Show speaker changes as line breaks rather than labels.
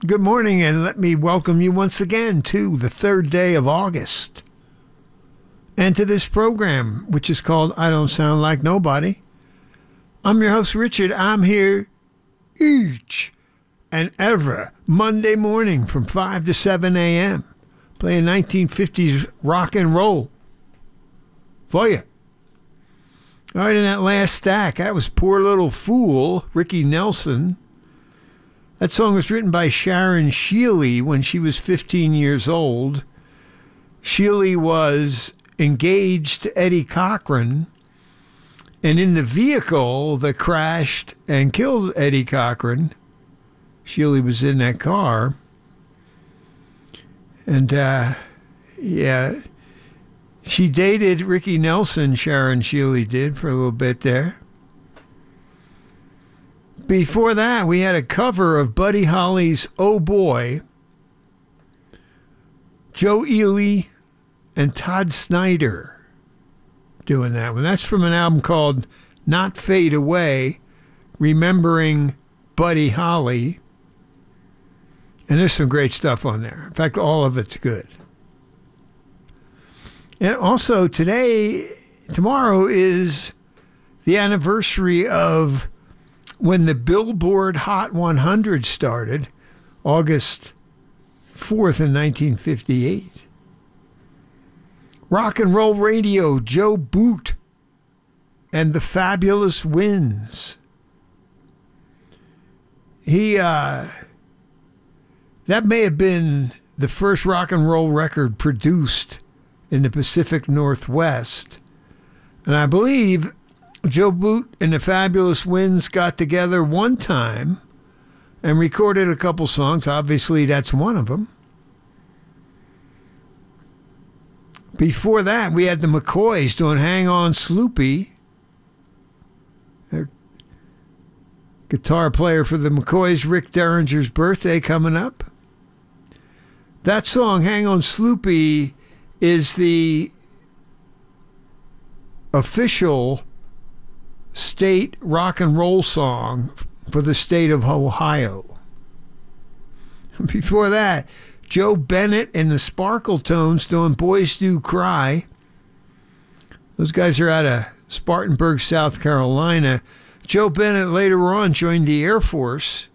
Good morning, and let me welcome you once again to the third day of August and to this program, which is called I Don't Sound Like Nobody. I'm your host, Richard. I'm here each and every Monday morning from 5 to 7 a.m. playing 1950s rock and roll for you. All right, in that last stack, that was Poor Little Fool, Ricky Nelson. That song was written by Sharon Sheely when she was 15 years old. Sheely was engaged to Eddie Cochran, and in the vehicle that crashed and killed Eddie Cochran, Sheely was in that car. And, she dated Ricky Nelson, Sharon Sheely did, for a little bit there. Before that, we had a cover of Buddy Holly's Oh Boy. Joe Ely and Todd Snyder doing that one. That's from an album called Not Fade Away, Remembering Buddy Holly. And there's some great stuff on there. In fact, all of it's good. And also tomorrow is the anniversary of when the Billboard Hot 100 started, August 4th in 1958. Rock and roll radio, Joe Boot and the Fabulous Winds. That may have been the first rock and roll record produced in the Pacific Northwest. And I believe Joe Boot and the Fabulous Winds got together one time and recorded a couple songs. Obviously, that's one of them. Before that, we had the McCoys doing Hang On Sloopy. Their guitar player for the McCoys, Rick Derringer's birthday coming up. That song, Hang On Sloopy, is the official state rock and roll song for the state of Ohio. Before that, Joe Bennett and the Sparkle Tones doing Boys Do Cry. Those guys are out of Spartanburg, South Carolina. Joe Bennett later on joined the Air Force